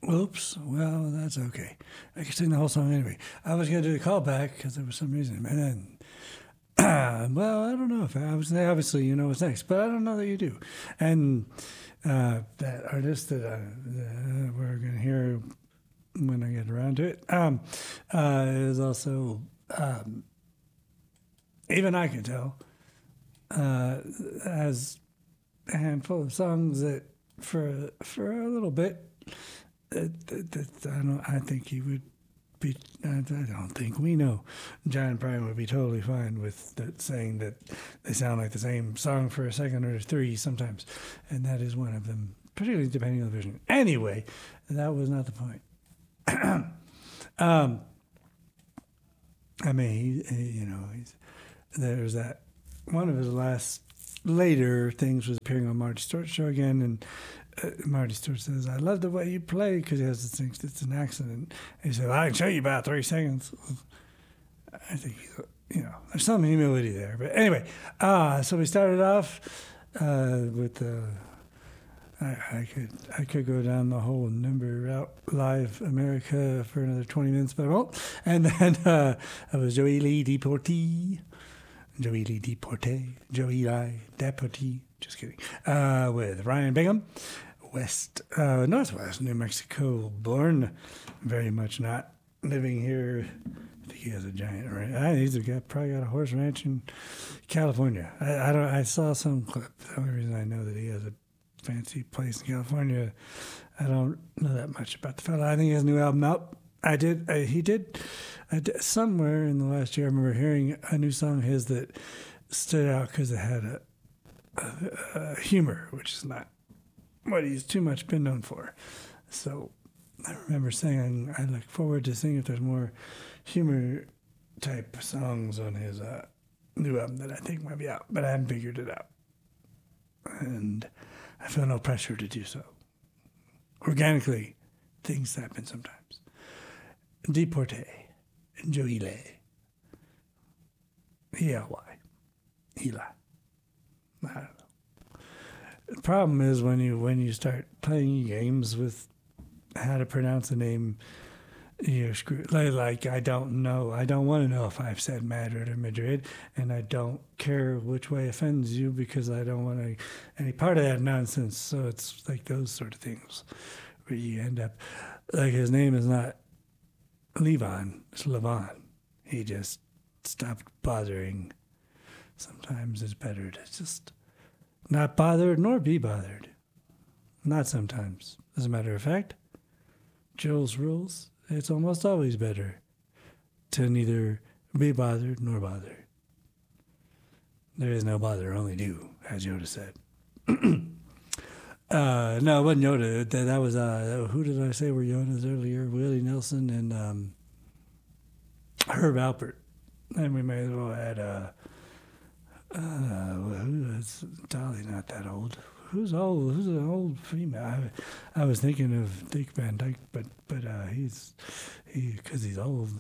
Oops. Well, that's okay. I can sing the whole song anyway. I was going to do the callback because there was some reason. And then, well, I don't know if I was obviously you know what's next, but I don't know that you do. And that artist that we're going to hear when I get around to it is also, even I can tell, has a handful of songs that for a little bit. I think he would be. I don't think we know. John Prine would be totally fine with saying that they sound like the same song for a second or three sometimes, and that is one of them. Particularly depending on the version. Anyway, that was not the point. I mean, there's that one of his last later things was appearing on Marty Stewart's show again, and Marty Stewart says, "I love the way you play," because he has this thing, it's an accent. And he said, well, "I can show you about 3 seconds." I think there's some humility there. But anyway, so we started off with the. I could go down the whole number route live America for another 20 minutes, but I won't. And then it was Joey Lee Deportee, just kidding, with Ryan Bingham, Northwest New Mexico, born, very much not living here. I think he has a giant ranch. He's probably got a horse ranch in California. I saw some clip. The only reason I know that he has a fancy place in California, I don't know that much about the fella. I think he has a new album out. He did somewhere in the last year. I remember hearing a new song of his that stood out because it had a humor, which is not what he's too much been known for. So I remember saying I look forward to seeing if there's more humor type songs on his new album that I think might be out, but I haven't figured it out. And I feel no pressure to do so. Organically, things happen sometimes. Deportee, Joey Lee, E-L-Y, Eli. I don't know. The problem is when you start playing games with how to pronounce a name, you're screwed. Like I don't know. I don't want to know if I've said Madrid or Madrid, and I don't care which way offends you because I don't want any part of that nonsense. So it's like those sort of things where you end up like his name is not Levon, it's Levon. He just stopped bothering. Sometimes it's better to just not bother nor be bothered. Not sometimes. As a matter of fact, Joel's rules, it's almost always better to neither be bothered nor bothered. There is no bother, only do, as Yoda said. No, it wasn't Yoda. That was, who did I say were Yodas earlier? Willie Nelson and Herb Alpert. And we may as well add, who's Dolly not that old. Who's old? Who's an old female? I was thinking of Dick Van Dyke, but because he's old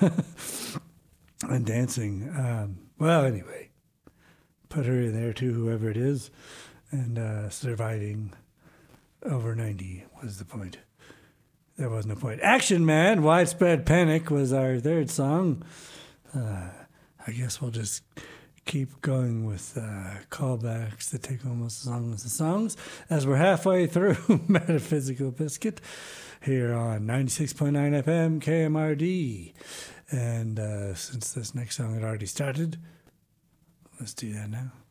and dancing. Well, anyway, put her in there too, whoever it is, and surviving over 90 was the point. There was no point. Action Man, Widespread Panic was our third song. I guess we'll just keep going with callbacks that take almost as long as the songs, as we're halfway through Metaphysical Biscuit here on 96.9 FM KMRD. And since this next song had already started, let's do that now.